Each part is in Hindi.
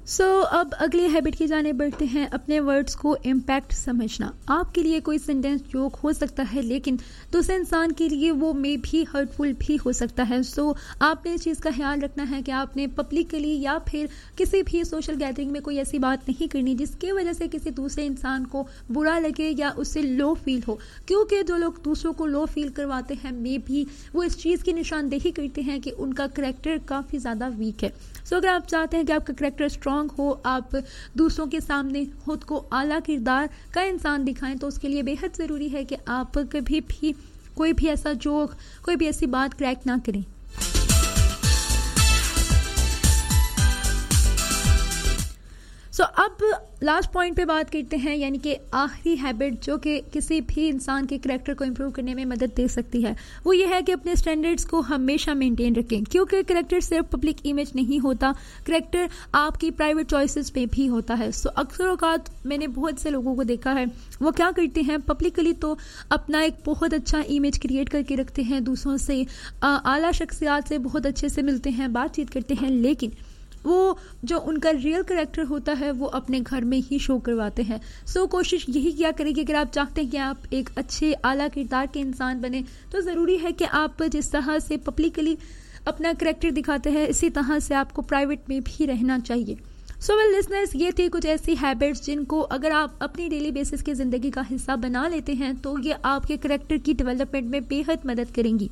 अब अगली हैबिट की जाने बढ़ते हैं, अपने वर्ड्स को इम्पैक्ट समझना। आपके लिए कोई सेंटेंस जोक हो सकता है, लेकिन दूसरे इंसान के लिए वो मे भी हर्टफुल भी हो सकता है। आपने इस चीज़ का ख्याल रखना है कि आपने पब्लिकली या फिर किसी भी सोशल गैदरिंग में कोई ऐसी बात नहीं करनी जिसकी वजह से किसी दूसरे इंसान को बुरा लगे या उससे लो फील हो, क्योंकि जो लोग दूसरों को लो फील करवाते हैं मे भी वो इस चीज़ की निशानदेही करते हैं कि उनका करैक्टर काफ़ी ज़्यादा वीक है। अगर आप चाहते हैं कि आपका करैक्टर स्ट्रांग हो, आप दूसरों के सामने खुद को आला किरदार का इंसान दिखाएं, तो उसके लिए बेहद ज़रूरी है कि आप कभी भी कोई भी ऐसा जोक, कोई भी ऐसी बात क्रैक ना करें। अब लास्ट पॉइंट पे बात करते हैं, यानी कि आखिरी हैबिट जो कि किसी भी इंसान के करैक्टर को इम्प्रूव करने में मदद दे सकती है, वो ये है कि अपने स्टैंडर्ड्स को हमेशा मेंटेन रखें। क्योंकि करैक्टर सिर्फ पब्लिक इमेज नहीं होता, करैक्टर आपकी प्राइवेट चॉइसेस पे भी होता है। अक्सर औकात मैंने बहुत से लोगों को देखा है, वो क्या करते हैं, पब्लिकली तो अपना एक बहुत अच्छा इमेज क्रिएट करके रखते हैं, दूसरों से आला शख्सियात से बहुत अच्छे से मिलते हैं, बातचीत करते हैं, लेकिन वो जो उनका रियल करैक्टर होता है वो अपने घर में ही शो करवाते हैं। कोशिश यही किया करें कि अगर आप चाहते हैं कि आप एक अच्छे आला किरदार के इंसान बने, तो ज़रूरी है कि आप जिस तरह से पब्लिकली अपना करैक्टर दिखाते हैं, इसी तरह से आपको प्राइवेट में भी रहना चाहिए। लिसनर्स, ये थी कुछ ऐसी हैबिट्स जिनको अगर आप अपनी डेली बेसिस की ज़िंदगी का हिस्सा बना लेते हैं तो ये आपके करैक्टर की डेवलपमेंट में बेहद मदद करेंगी।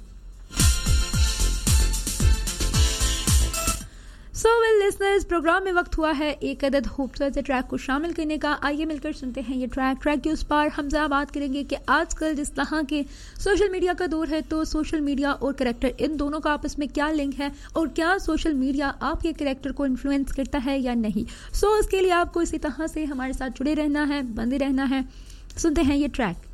लिसनर्स, प्रोग्राम में वक्त हुआ है एक अदद खूबसूरत ट्रैक को शामिल करने का। आइए मिलकर सुनते हैं ये ट्रैक के उस पार हम जरा बात करेंगे कि आजकल जिस तरह के सोशल मीडिया का दौर है, तो सोशल मीडिया और करैक्टर, इन दोनों का आपस में क्या लिंक है और क्या सोशल मीडिया आपके करैक्टर को इन्फ्लुएंस करता है या नहीं। इसके लिए आपको इसी तरह से हमारे साथ जुड़े रहना है, बंदे रहना है। सुनते हैं ये ट्रैक।